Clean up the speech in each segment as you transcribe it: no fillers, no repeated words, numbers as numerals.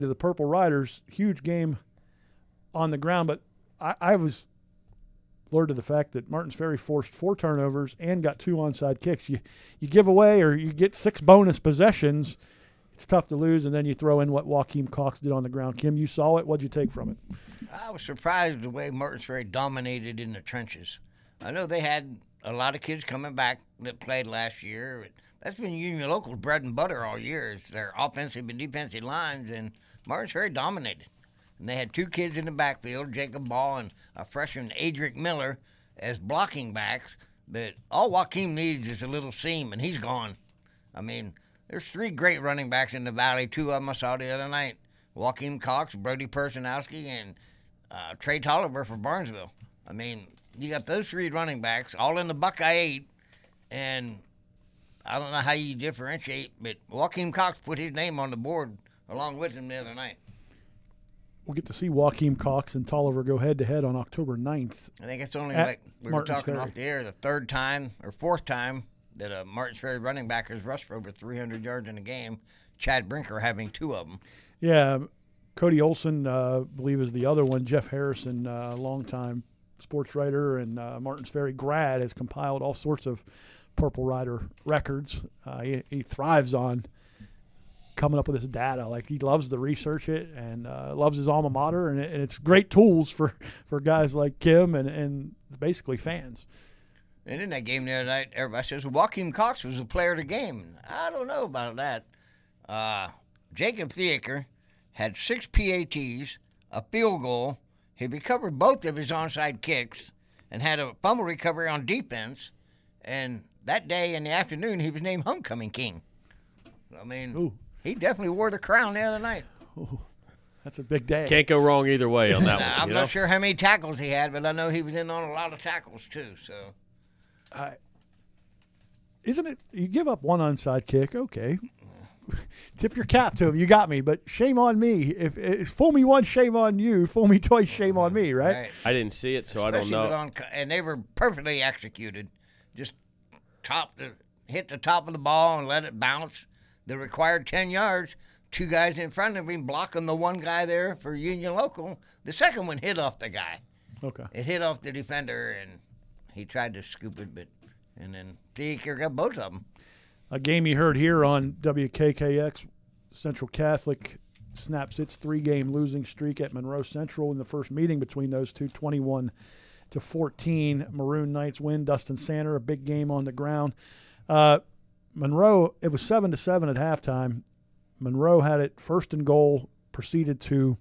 to the Purple Riders, huge game on the ground, but I was lured to the fact that Martins Ferry forced 4 turnovers and got 2 onside kicks. You give away or you get 6 bonus possessions, it's tough to lose, and then you throw in what Joaquin Cox did on the ground. Kim, you saw it. What'd you take from it? I was surprised the way Martins Ferry dominated in the trenches. I know they had a lot of kids coming back that played last year. That's been Union Local's bread and butter all year. It's their offensive and defensive lines, and Martins Ferry dominated. And they had 2 kids in the backfield, Jacob Ball and a freshman, Adric Miller, as blocking backs. But all Joaquin needs is a little seam, and he's gone. I mean, there's 3 great running backs in the Valley. 2 of them I saw the other night. Joaquin Cox, Brody Personowski, and Trey Tolliver for Barnesville. I mean, you got those 3 running backs all in the Buckeye 8, and I don't know how you differentiate, but Joaquin Cox put his name on the board along with him the other night. We'll get to see Joaquin Cox and Tolliver go head-to-head on October 9th. I think it's only, at like we Martins were talking Ferry. off the air, the 3rd time or 4th time that a Martins Ferry running back has rushed for over 300 yards in a game. Chad Brinker having 2 of them. Yeah, Cody Olson, I believe, is the other one. Jeff Harrison, longtime sports writer and Martins Ferry grad, has compiled all sorts of Purple Rider records. He thrives on coming up with this data. Like, he loves to research it and loves his alma mater, and it's great tools for guys like Kim and basically fans. And in that game the other night, everybody says Joaquin Cox was the player of the game. I don't know about that. Jacob Theaker had 6 PATs, a field goal. He recovered both of his onside kicks and had a fumble recovery on defense. And that day in the afternoon, he was named Homecoming King. I mean, Ooh. he definitely wore the crown the other night. Ooh, that's a big day. Can't go wrong either way on that one. I'm not sure how many tackles he had, but I know he was in on a lot of tackles too. So, Isn't it? You give up 1 onside kick, okay. Tip your cap to him. You got me, but shame on me. If it's fool me once, shame on you. Fool me twice, shame on me. Right? I didn't see it, so Especially I don't know. and they were perfectly executed. Just hit the top of the ball and let it bounce. The required 10 yards. 2 guys in front of him blocking the one guy there for Union Local. The second one hit off the guy. Okay. It hit off the defender, and he tried to scoop it, and then Theaker got both of them. A game you heard here on WKKX. Central Catholic snaps its 3-game losing streak at Monroe Central in the first meeting between those two, 21-14. Maroon Knights win. Dustin Sander, a big game on the ground. Monroe, it was 7-7 at halftime. Monroe had it 1st and goal, proceeded to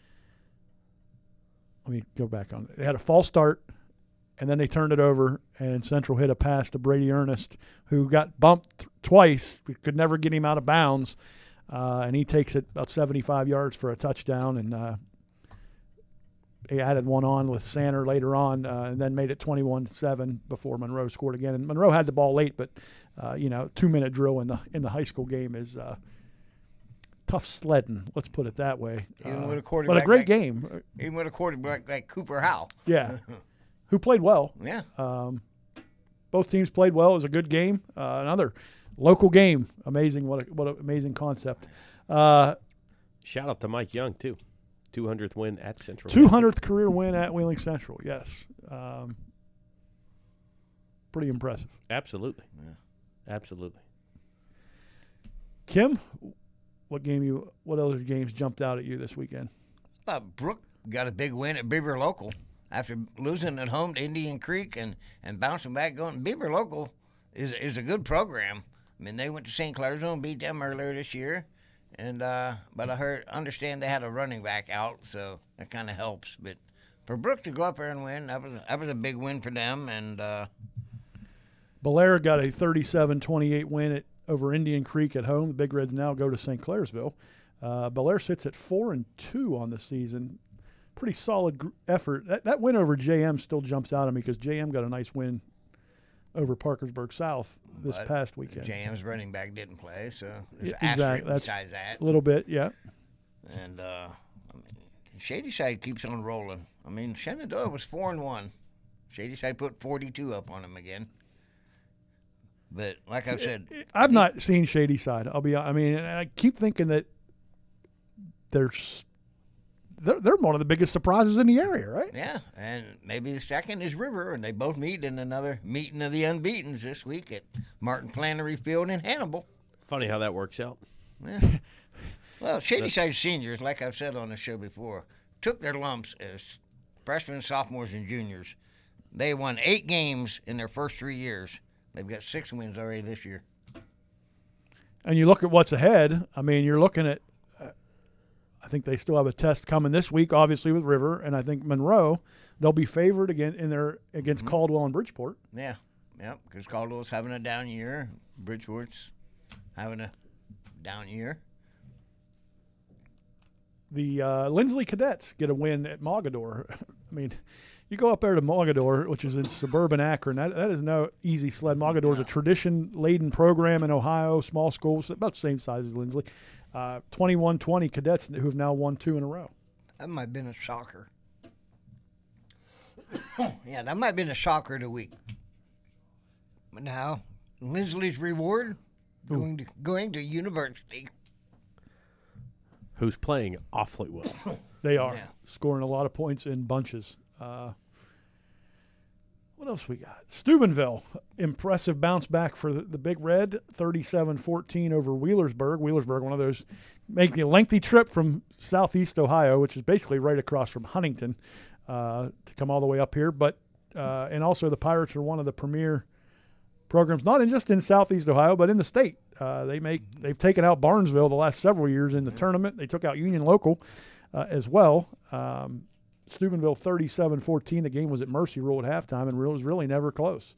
– let me go back on it. They had a false start, and then they turned it over, and Central hit a pass to Brady Ernest, who got bumped twice. We could never get him out of bounds, and he takes it about 75 yards for a touchdown, and they added one on with Sander later on, and then made it 21-7 before Monroe scored again. And Monroe had the ball late, but 2-minute drill in the high school game is tough sledding. Let's put it that way. Even with a quarterback, but a great game. Even with a quarterback like Cooper Howell. Yeah, who played well. Yeah. Both teams played well. It was a good game. Another local game. Amazing. What an amazing concept. Shout out to Mike Young, too. 200th win at Central. 200th career win at Wheeling Central, yes. Pretty impressive. Absolutely. Yeah. Absolutely. Kim, what other games jumped out at you this weekend? I thought Brook got a big win at Beaver Local after losing at home to Indian Creek and bouncing back going. Beaver Local is a good program. I mean, they went to St. Clairsville and beat them earlier this year. And but I understand they had a running back out, so that kind of helps. But for Brook to go up there and win, that was a big win for them. And Belair got a 37-28 win over Indian Creek at home. The Big Reds now go to St. Clairsville. Belair sits at 4-2 on the season. Pretty solid effort. That win over JM still jumps out at me because JM got a nice win over Parkersburg South this past weekend. JM's running back didn't play, so there's exactly. besides that. A little bit, yeah. And Shady Side keeps on rolling. I mean, Shenandoah was 4-1. Shady Side put 42 up on them again. But like I said, I've not seen Shady Side. I keep thinking that they're one of the biggest surprises in the area, right? Yeah, and maybe the second is River, and they both meet in another meeting of the unbeatens this week at Martin Flannery Field in Hannibal. Funny how that works out. Yeah. Well, Shadyside seniors, like I've said on the show before, took their lumps as freshmen, sophomores, and juniors. They won 8 games in their first 3 years. They've got 6 wins already this year. And you look at what's ahead. I mean, you're looking at I think they still have a test coming this week, obviously, with River, and I think Monroe, they'll be favored again against Caldwell and Bridgeport. Yeah, because Caldwell's having a down year. Bridgeport's having a down year. The Lindsley Cadets get a win at Mogador. I mean, you go up there to Mogador, which is in suburban Akron. That is no easy sled. Mogador is a tradition-laden program in Ohio, small schools, about the same size as Lindsley. 21-20 Cadets who have now won 2 in a row. That might have been a shocker. Yeah, that might have been a shocker of the week. But now, Lindsley's reward, going to university. Who's playing awfully well. They are Yeah. scoring a lot of points in bunches. What else we got? Steubenville, impressive bounce back for the Big Red, 37-14 over Wheelersburg. Wheelersburg, one of those, making a lengthy trip from southeast Ohio, which is basically right across from Huntington, to come all the way up here. But and also the Pirates are one of the premier programs, not just in southeast Ohio, but in the state. They've taken out Barnesville the last several years in the tournament. They took out Union Local as well. Steubenville 37-14. The game was at Mercy Rule at halftime, and it was really never close.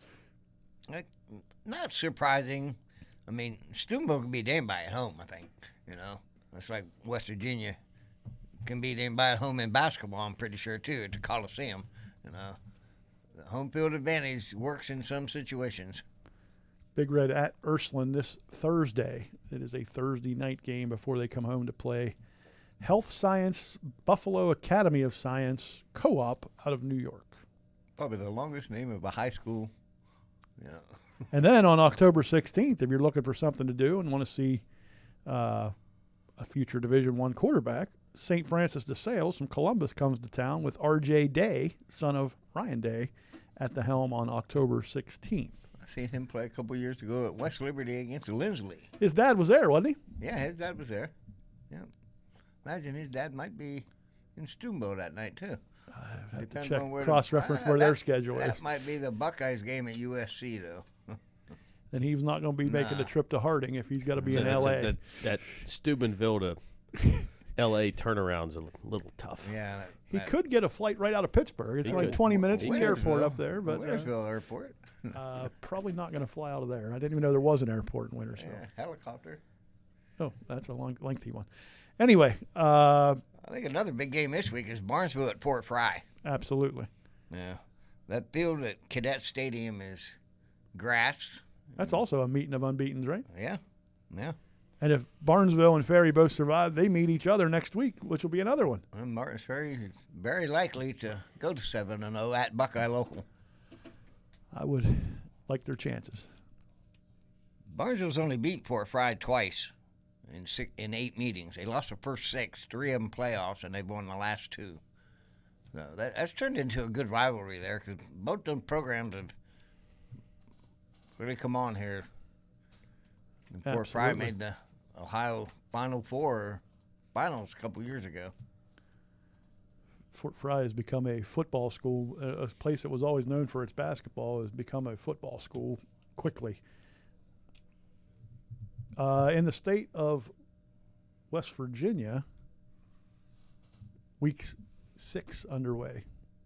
Not surprising. I mean, Steubenville can beat anybody at home, I think. You know, it's like West Virginia can beat anybody at home in basketball, I'm pretty sure, too, at the Coliseum. You know, the home field advantage works in some situations. Big Red at Ursuline this Thursday. It is a Thursday night game before they come home to play Health Science Buffalo Academy of Science Co-op out of New York. Probably the longest name of a high school. Yeah. And then on October 16th, if you're looking for something to do and want to see a future Division I quarterback, St. Francis de Sales from Columbus comes to town with R.J. Day, son of Ryan Day, at the helm on October 16th. I seen him play a couple years ago at West Liberty against Lindsley. His dad was there, wasn't he? Yeah, his dad was there. Yeah. Imagine his dad might be in Steubenville that night, too. I have to Depends check, on where cross-reference where their that- schedule That is. might be the Buckeyes game at USC, though. And he's not going to be making the trip to Harding if he's got to be in L.A. That Steubenville to L.A. turnaround's a little tough. Yeah. He could get a flight right out of Pittsburgh. It's He like could. 20 minutes to the airport Wintersville. up there, but Wintersville Airport. probably not going to fly out of there. I didn't even know there was an airport in Wintersville. Yeah, helicopter. Oh, that's a lengthy one. Anyway, I think another big game this week is Barnesville at Port Fry. absolutely. Yeah. That field at Cadet Stadium is grass. That's also a meeting of unbeatens, right? Yeah. Yeah. And if Barnesville and Ferry both survive, they meet each other next week, which will be another one. And Martins Ferry is very likely to go to 7-0 at Buckeye Local. I would like their chances. Barnesville's only beat Port Fry twice in 8 meetings. They lost the first 6, 3 of them playoffs, and they've won the last 2. So that's turned into a good rivalry there because both those programs have really come on here. And Port Fry Absolutely. made the Ohio Final Four finals a couple years ago. Fort Fry has become a football school. A place that was always known for its basketball has become a football school quickly. In the state of West Virginia, week 6 underway.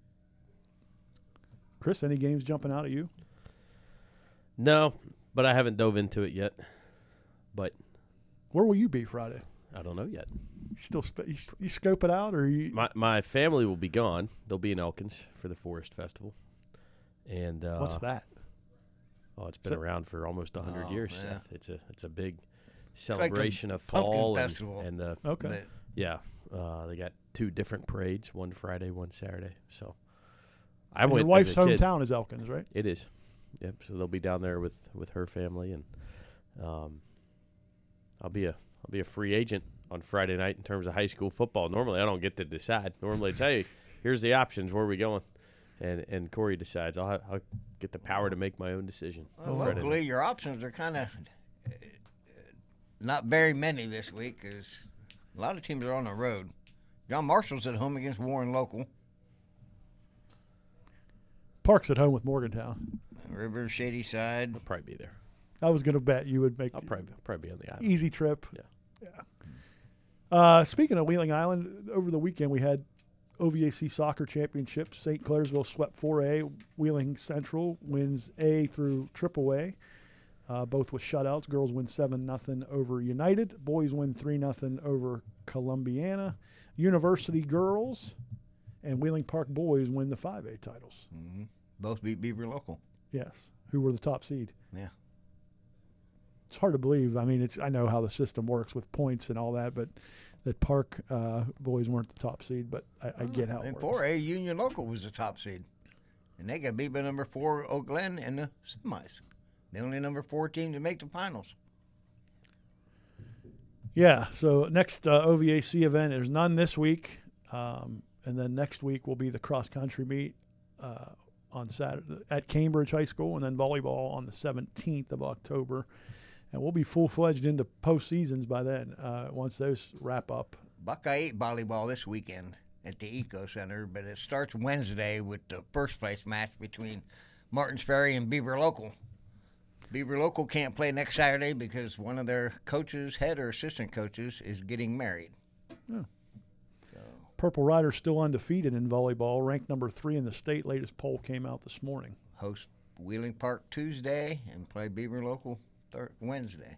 Chris, any games jumping out at you? No, but I haven't dove into it yet. But Where will you be Friday? I don't know yet. You still you scope it out, or you? My family will be gone. They'll be in Elkins for the Forest Festival. And What's that? Oh, it's been that- around for almost 100 years, yeah. Seth. It's a big like the celebration of pumpkin fall festival. and the Okay. But yeah. They got 2 different parades, one Friday, one Saturday. So I And went. your wife's as a kid. hometown is Elkins, right? It is. Yep. So they'll be down there with her family, and I'll be a free agent on Friday night in terms of high school football. Normally, I don't get to decide. Normally, it's, hey, here's the options. Where are we going? And Corey decides. I'll get the power to make my own decision. Well, locally, your options are kind of not very many this week because a lot of teams are on the road. John Marshall's at home against Warren Local. Park's at home with Morgantown. River, Shady Side. I'll probably be there. I was going to bet you would make I'll probably be on the island. easy trip. Yeah. Speaking of Wheeling Island, over the weekend we had OVAC Soccer Championship. St. Clairsville swept 4A. Wheeling Central wins A through AAA, both with shutouts. Girls win 7-0 over United. Boys win 3-0 over Columbiana. University girls and Wheeling Park boys win the 5A titles. Mm-hmm. Both beat Beaver Local. Yes, who were the top seed. Yeah. It's hard to believe. I mean, I know how the system works with points and all that, but that Park boys weren't the top seed. But I get how it And works. 4A, Union Local was the top seed. And they got beat by number 4 Oak Glen in the semis. The only number 4 team to make the finals. Yeah, so next OVAC event, there's none this week. And then next week will be the cross-country meet on Saturday at Cambridge High School, and then volleyball on the 17th of October. And we'll be full-fledged into postseasons by then once those wrap up. Buckeye 8 volleyball this weekend at the Eco Center, but it starts Wednesday with the first-place match between Martins Ferry and Beaver Local. Beaver Local can't play next Saturday because one of their coaches, head or assistant coaches, is getting married. Yeah. So Purple Riders still undefeated in volleyball, ranked number 3 in the state. Latest poll came out this morning. host Wheeling Park Tuesday and play Beaver Local Wednesday.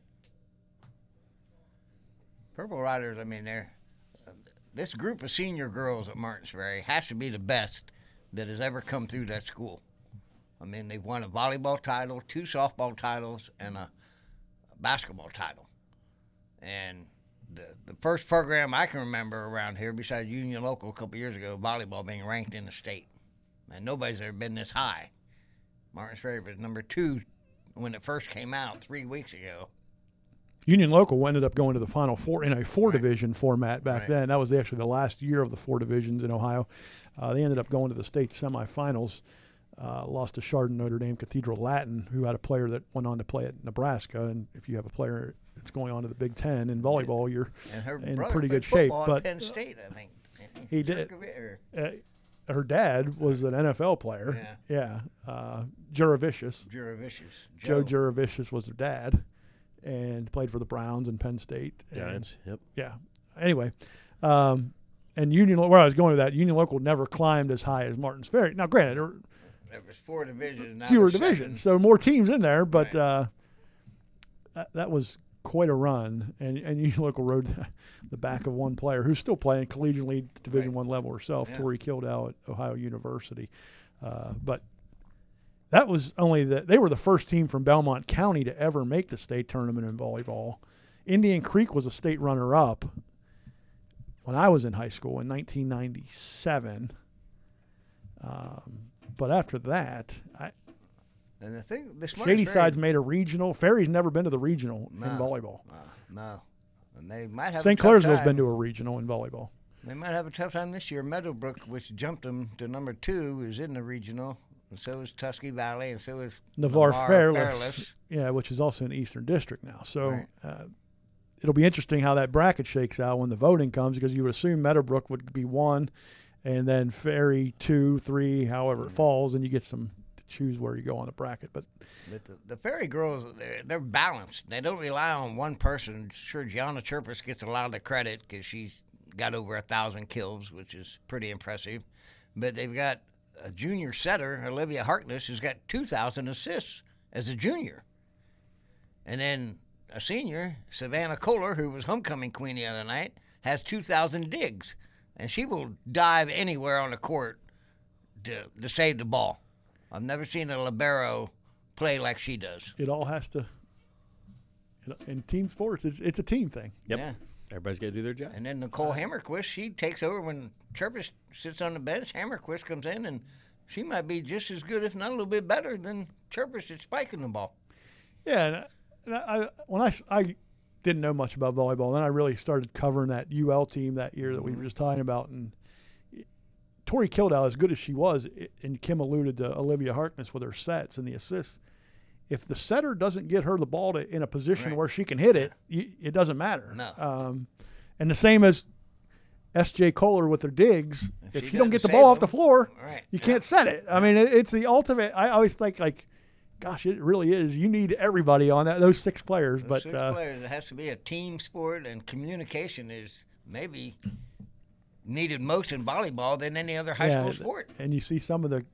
Purple Riders, I mean, this group of senior girls at Martins Ferry has to be the best that has ever come through that school. I mean, they've won a volleyball title, 2 softball titles, and a basketball title. And the first program I can remember around here, besides Union Local a couple years ago, volleyball being ranked in the state. And nobody's ever been this high. Martins Ferry was number 2 when it first came out 3 weeks ago. Union Local ended up going to the Final Four in a 4-division format back Right. then. That was actually the last year of the 4 divisions in Ohio. They ended up going to the state semifinals. Lost to Chardon Notre Dame Cathedral Latin, who had a player that went on to play at Nebraska. And if you have a player that's going on to the Big Ten in volleyball, you're And her in brother pretty played good shape. football But at Penn State, I think. he did. Jerkovich, Her dad was an NFL player. Yeah. Juravicius. Joe Juravicius was their dad and played for the Browns and Penn State. And, Giants. Yep. yeah. Anyway, and Union, where I was going with that, Union Local never climbed as high as Martins Ferry. Now, granted, There was 4 divisions. Now fewer there's divisions, 7. so more teams in there, but Right. that was quite a run. And Union Local rode the back of one player who's still playing collegiately Division I level herself, Yeah. Tori Kildow at Ohio University. But that was only they were the first team from Belmont County to ever make the state tournament in volleyball. Indian Creek was a state runner-up when I was in high school in 1997. But after that, And the thing, this Shady Side's made a regional. Ferry's never been to the regional in volleyball. No. And they might have St. a tough Clairsville's time. been to a regional in volleyball. They might have a tough time this year. Meadowbrook, which jumped them to number 2, is in the regional. And so is Tusky Valley, and so is Navarre Fairless. Fairless, yeah, which is also in the Eastern District now. So Right. It'll be interesting how that bracket shakes out when the voting comes, because you would assume Meadowbrook would be 1, and then Ferry 2, 3, however it falls, and you get some to choose where you go on the bracket. But The Ferry girls, they're balanced. They don't rely on one person. Sure, Gianna Chirpus gets a lot of the credit because she's got over 1,000 kills, which is pretty impressive. But they've got a junior setter, Olivia Harkness, who's got 2,000 assists as a junior. And then a senior, Savannah Kohler, who was homecoming queen the other night, has 2,000 digs. And she will dive anywhere on the court to save the ball. I've never seen a libero play like she does. it all has to, in team sports, it's a team thing. Yep. Yeah. Everybody's got to do their job. And then Nicole Hammerquist, she takes over when Chirpus sits on the bench. Hammerquist comes in, and she might be just as good, if not a little bit better, than Chirpus at spiking the ball. Yeah, and I when I didn't know much about volleyball. Then I really started covering that UL team that year that we were just talking about. And Tori Kildall, as good as she was, and Kim alluded to Olivia Harkness with her sets and the assists, if the setter doesn't get her the ball in a position where she can hit it, it doesn't matter. No. And the same as S.J. Kohler with her digs. If she you don't get the doesn't ball save off the floor, Right. you can't set it. I mean, it's the ultimate. I always think, like, gosh, it really is. You need everybody on those 6 players. Those But 6 players, it has to be a team sport, and communication is maybe needed most in volleyball than any other high school sport. And you see some of the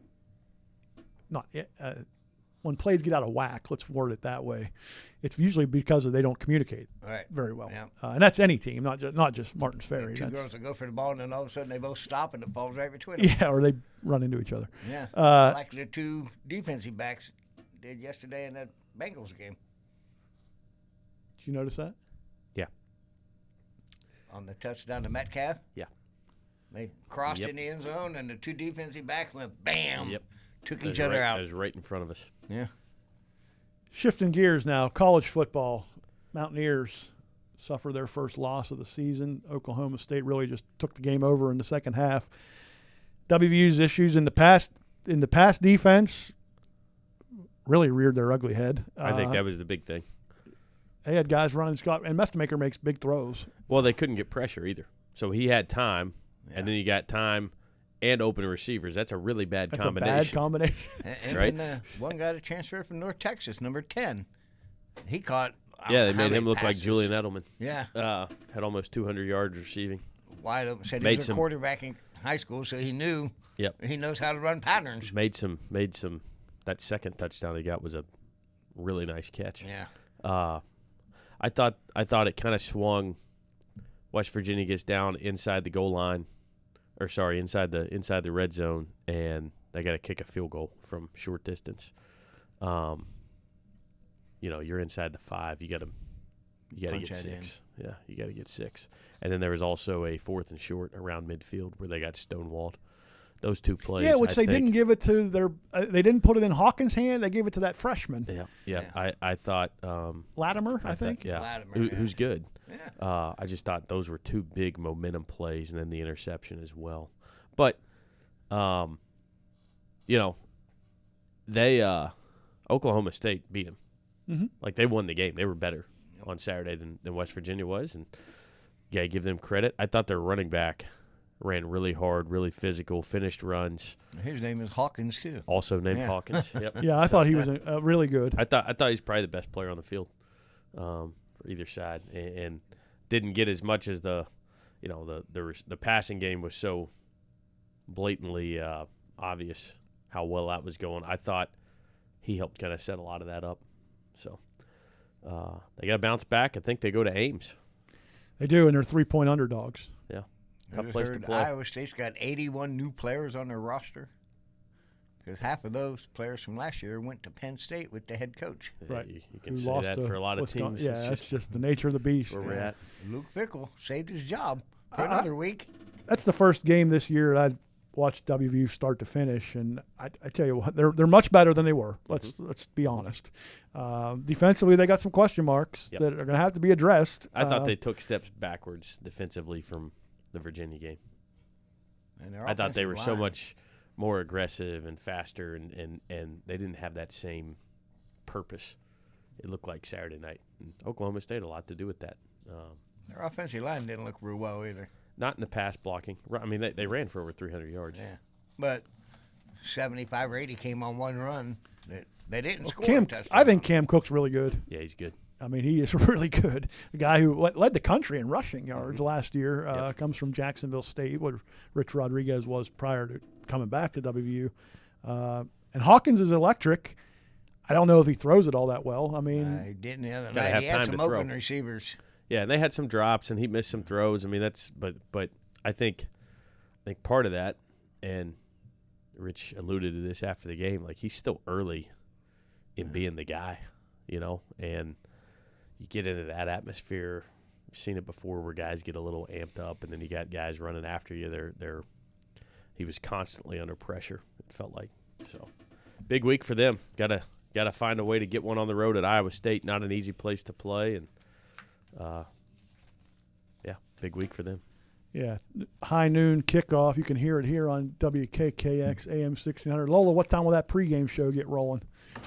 when plays get out of whack, let's word it that way, it's usually because they don't communicate very well. Yeah. And that's any team, not just Martins Ferry. 2 girls will go for the ball, and then all of a sudden they both stop, and it falls right between them. Yeah, or they run into each other. Yeah, like the 2 defensive backs did yesterday in that Bengals game. Did you notice that? Yeah. On the touchdown to Metcalf? Yeah. They crossed in the end zone, and the 2 defensive backs went bam. Yep. Took each other out. It was right in front of us. Yeah. Shifting gears now, college football. Mountaineers suffer their first loss of the season. Oklahoma State really just took the game over in the second half. WVU's issues in the past defense really reared their ugly head. I think that was the big thing. They had guys running Scott, and Mestemaker makes big throws. Well, they couldn't get pressure either. So he had time, and then you got time and open receivers. That's a really bad combination. That's a bad combination. And right? then the one guy to transfer from North Texas, number 10, he caught. Yeah, they how made many him look passes? like Julian Edelman. Yeah. Had almost 200 yards receiving. Wide open. Said Made he was a some- quarterback in high school, so he knew. Yep. He knows how to run patterns. Made some. That second touchdown he got was a really nice catch. Yeah. I thought it kind of swung. West Virginia gets down inside the goal line, or sorry, inside the red zone, and they got to kick a field goal from short distance. You're inside the 5. You got to get 6. Yeah, you got to get 6. And then there was also a 4th and short around midfield where they got stonewalled. Those 2 plays. Yeah, which they didn't give it to their. They didn't put it in Hawkins' hand. They gave it to that freshman. Yeah. I thought. Latimer, I think. Yeah. Latimer, Who's good. Yeah. I just thought those were 2 big momentum plays, and then the interception as well. But, they Oklahoma State beat them. Mm-hmm. Like, they won the game. They were better on Saturday than West Virginia was, and yeah, give them credit. I thought their running back ran really hard, really physical, finished runs. His name is Hawkins too. Also named Hawkins. Yep. Yeah, I thought he was really good. I thought he's probably the best player on the field for either side, and didn't get as much as the passing game was so blatantly obvious how well that was going. I thought he helped kind of set a lot of that up. So they got to bounce back. I think they go to Ames. They do, and they're 3-point underdogs. Yeah, I tough just place to heard play. Iowa State's got 81 new players on their roster. Because half of those players from last year went to Penn State with the head coach. Right. You can Who say lost that to for a lot of Wisconsin. teams. Yeah, It's that's just just the nature of the beast. where we're at. Luke Fickle saved his job for another week. That's the first game this year that I've watched WVU start to finish, and I tell you what, they're much better than they were. Let's be honest. Defensively, they got some question marks that are going to have to be addressed. I thought they took steps backwards defensively from the Virginia game. And their I thought they offensive were so line- much more aggressive and faster, and they didn't have that same purpose. It looked like Saturday night. And Oklahoma State had a lot to do with that. Their offensive line didn't look real well either. Not in the pass blocking. I mean, they ran for over 300 yards. Yeah. But 75 or 80 came on one run. They didn't score Cam, a touchdown. I think Cam Cook's really good. Yeah, he's good. I mean, he is really good. A guy who led the country in rushing yards last year, comes from Jacksonville State, what Rich Rodriguez was prior to coming back to WVU. And Hawkins is electric. I don't know if he throws it all that well. I mean, He didn't the other Gotta night. have He had time some to throw. open receivers. Yeah, and they had some drops, and he missed some throws. I mean, but I think part of that, and Rich alluded to this after the game, like he's still early in being the guy, and you get into that atmosphere. You've seen it before where guys get a little amped up, and then you got guys running after you. He was constantly under pressure, it felt like. So big week for them. Gotta find a way to get one on the road at Iowa State. Not an easy place to play, and Yeah, big week for them. Yeah, high noon kickoff. You can hear it here on WKKX AM 1600. Lola, what time will that pregame show get rolling?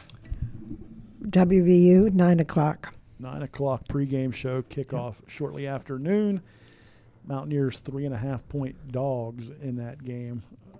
WVU, 9 o'clock. 9 o'clock pregame show, kickoff shortly after noon. Mountaineers 3.5-point dogs in that game.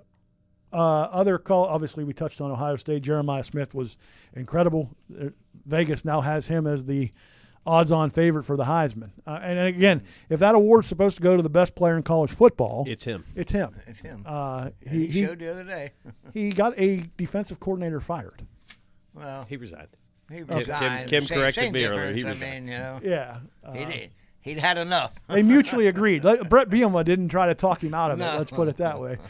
Other call, obviously we touched on Ohio State. Jeremiah Smith was incredible. Vegas now has him as the odds-on favorite for the Heisman. And again, if that award's supposed to go to the best player in college football, It's him. It's him. It's him. He showed the other day. he got a defensive coordinator fired. Well, He resigned. he resigned. Kim Same- corrected same me earlier. He difference. resigned. Yeah. He'd had enough. They mutually agreed. Brett Bielema didn't try to talk him out of it. No. Let's put it that way.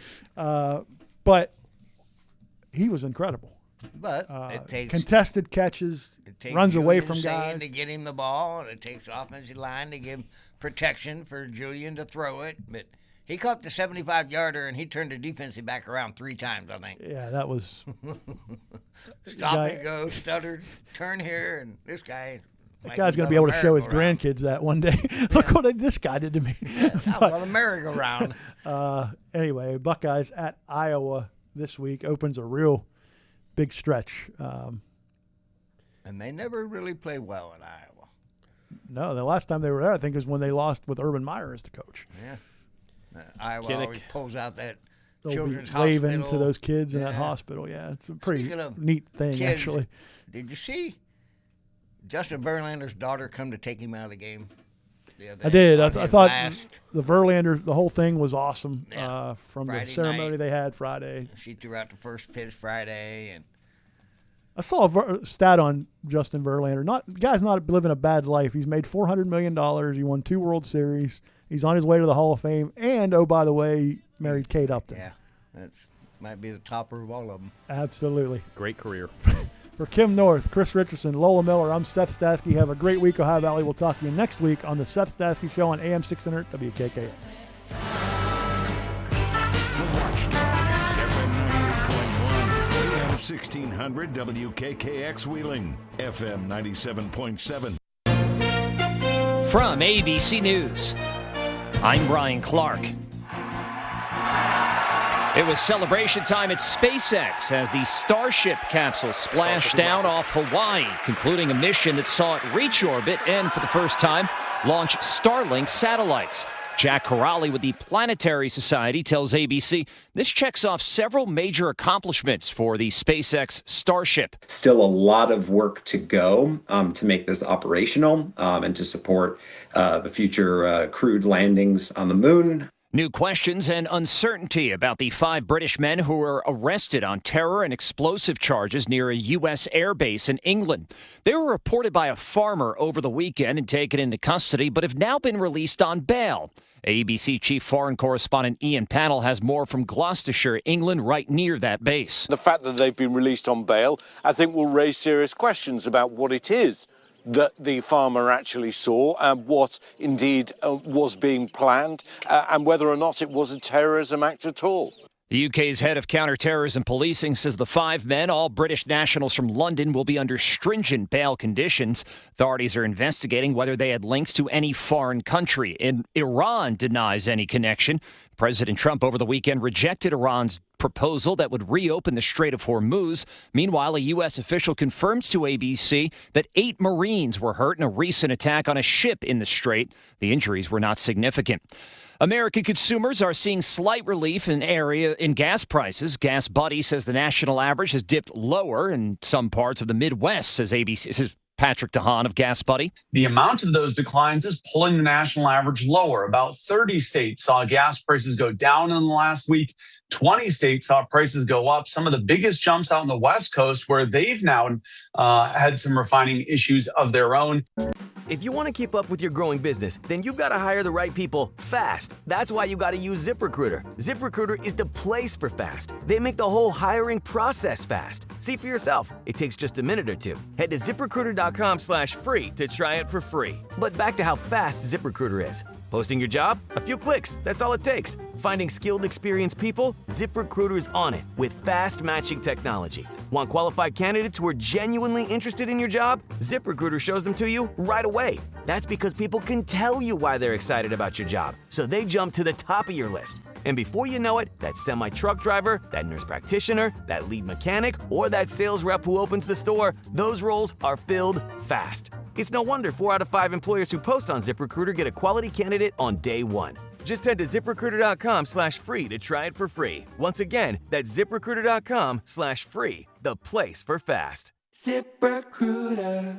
But he was incredible. But it takes Contested catches, it takes runs away Julian from Sayin guys. to get him the ball, and it takes offensive line to give protection for Julian to throw it. But he caught the 75-yarder, and he turned the defensive back around 3 times, I think. Yeah, that was Stop guy- and go, stuttered, turn here, and this guy. that guy's going to be able to show his grandkids that one day. Look what this guy did to me. That was on the merry-go-round. Anyway, Buckeyes at Iowa this week opens a real big stretch. And they never really play well in Iowa. No, the last time they were there, I think, was when they lost with Urban Meyer as the coach. Yeah. Iowa Kinnick. always pulls out that They'll be children's waving hospital. to those kids in that Yeah. hospital. Yeah, it's a pretty Speaking of neat thing, kids, actually. Did you see Justin Verlander's daughter come to take him out of the game? The other I did. day I on his thought last- the Verlander, the whole thing was awesome Yeah. from Friday the ceremony night. they had Friday. she threw out the first pitch Friday, and I saw a stat on Justin Verlander. The guy's not living a bad life. He's made $400 million. He won 2 World Series. He's on his way to the Hall of Fame. And, oh, by the way, he married Kate Upton. yeah, that might be the topper of all of them. Absolutely. Great career. For Kim North, Chris Richardson, Lola Miller, I'm Seth Stasky. Have a great week, Ohio Valley. We'll talk to you next week on the Seth Stasky Show on AM 600 WKKX. AM 1600 WKKX Wheeling, FM 97.7. From ABC News, I'm Brian Clark. It was celebration time at SpaceX as the Starship capsule splashed down off Hawaii, concluding a mission that saw it reach orbit and, for the first time, launch Starlink satellites. Jack Corrali with the Planetary Society tells ABC this checks off several major accomplishments for the SpaceX Starship. Still a lot of work to go to make this operational and to support the future crewed landings on the moon. New questions and uncertainty about the 5 British men who were arrested on terror and explosive charges near a U.S. airbase in England. They were reported by a farmer over the weekend and taken into custody, but have now been released on bail. ABC Chief Foreign Correspondent Ian Pannell has more from Gloucestershire, England, right near that base. The fact that they've been released on bail, I think, will raise serious questions about what it is that the farmer actually saw and what indeed was being planned and whether or not it was a terrorism act at all. The UK's head of counter-terrorism policing says the 5 men, all British nationals from London, will be under stringent bail conditions. Authorities are investigating whether they had links to any foreign country. And Iran denies any connection. President Trump over the weekend rejected Iran's proposal that would reopen the Strait of Hormuz. Meanwhile, a U.S. official confirms to ABC that 8 Marines were hurt in a recent attack on a ship in the strait. The injuries were not significant. American consumers are seeing slight relief in gas prices. Gas Buddy says the national average has dipped lower in some parts of the Midwest, says Patrick DeHaan of Gas Buddy. The amount of those declines is pulling the national average lower. About 30 states saw gas prices go down in the last week. 20 states saw prices go up. Some of the biggest jumps out on the West Coast, where they've now had some refining issues of their own. If you want to keep up with your growing business, then you've got to hire the right people fast. That's why you got to use ZipRecruiter. ZipRecruiter is the place for fast. They make the whole hiring process fast. See for yourself. It takes just a minute or two. Head to ZipRecruiter.com ZipRecruiter.com/free to try it for free. But back to how fast ZipRecruiter is. Posting your job? A few clicks. That's all it takes. Finding skilled, experienced people? ZipRecruiter's on it with fast matching technology. Want qualified candidates who are genuinely interested in your job? ZipRecruiter shows them to you right away. That's because people can tell you why they're excited about your job, so they jump to the top of your list. And before you know it, that semi-truck driver, that nurse practitioner, that lead mechanic, or that sales rep who opens the store, those roles are filled fast. It's no wonder 4 out of 5 employers who post on ZipRecruiter get a quality candidate on day one. Just head to ZipRecruiter.com/free to try it for free. Once again, that's ZipRecruiter.com/free, the place for fast. ZipRecruiter.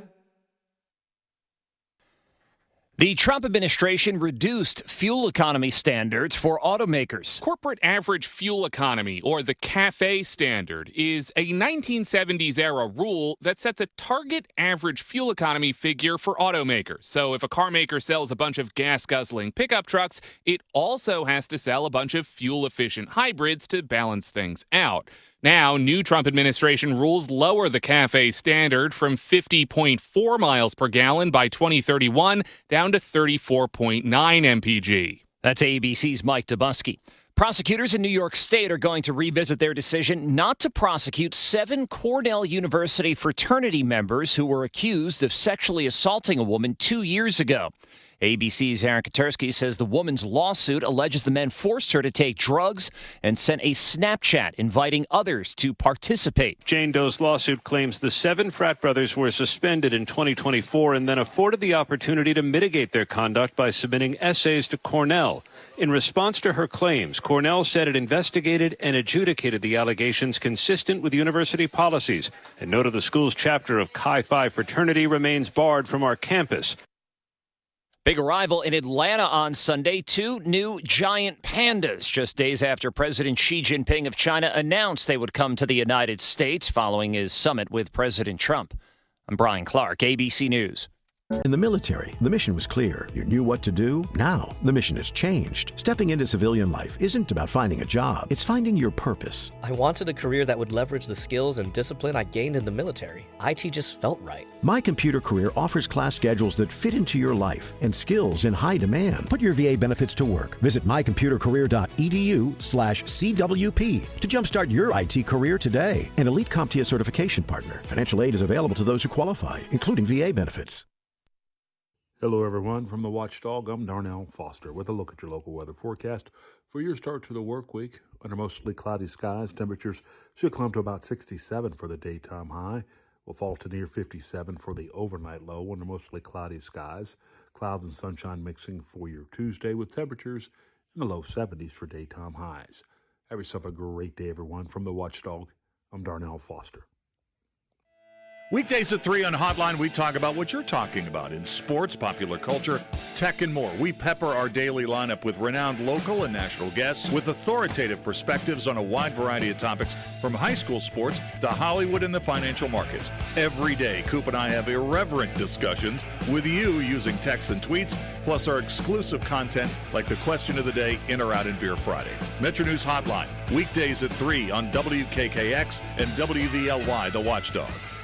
The Trump administration reduced fuel economy standards for automakers. Corporate average fuel economy, or the CAFE standard, is a 1970s-era rule that sets a target average fuel economy figure for automakers. So if a car maker sells a bunch of gas-guzzling pickup trucks, it also has to sell a bunch of fuel-efficient hybrids to balance things out. Now, new Trump administration rules lower the CAFE standard from 50.4 miles per gallon by 2031 down to 34.9 mpg. That's ABC's Mike Dubusky. Prosecutors in New York State are going to revisit their decision not to prosecute 7 Cornell University fraternity members who were accused of sexually assaulting a woman 2 years ago. ABC's Aaron Katersky says the woman's lawsuit alleges the men forced her to take drugs and sent a Snapchat inviting others to participate. Jane Doe's lawsuit claims the 7 frat brothers were suspended in 2024 and then afforded the opportunity to mitigate their conduct by submitting essays to Cornell. In response to her claims, Cornell said it investigated and adjudicated the allegations consistent with university policies and noted the school's chapter of Chi Phi fraternity remains barred from our campus. Big arrival in Atlanta on Sunday. 2 new giant pandas, just days after President Xi Jinping of China announced they would come to the United States following his summit with President Trump. I'm Brian Clark, ABC News. In the military, the mission was clear. You knew what to do. Now, the mission has changed. Stepping into civilian life isn't about finding a job. It's finding your purpose. I wanted a career that would leverage the skills and discipline I gained in the military. IT just felt right. My Computer Career offers class schedules that fit into your life and skills in high demand. Put your VA benefits to work. Visit mycomputercareer.edu/CWP to jumpstart your IT career today. An elite CompTIA certification partner. Financial aid is available to those who qualify, including VA benefits. Hello, everyone. From the Watchdog, I'm Darnell Foster with a look at your local weather forecast for your start to the work week. Under mostly cloudy skies, temperatures should climb to about 67 for the daytime high. Will fall to near 57 for the overnight low under mostly cloudy skies. Clouds and sunshine mixing for your Tuesday with temperatures in the low 70s for daytime highs. Have yourself a great day, everyone. From the Watchdog, I'm Darnell Foster. Weekdays at 3 on Hotline, we talk about what you're talking about in sports, popular culture, tech, and more. We pepper our daily lineup with renowned local and national guests with authoritative perspectives on a wide variety of topics, from high school sports to Hollywood and the financial markets. Every day, Coop and I have irreverent discussions with you using texts and tweets, plus our exclusive content like the question of the day, In or Out in Beer Friday. Metro News Hotline, weekdays at 3 on WKKX and WVLY, The Watchdog.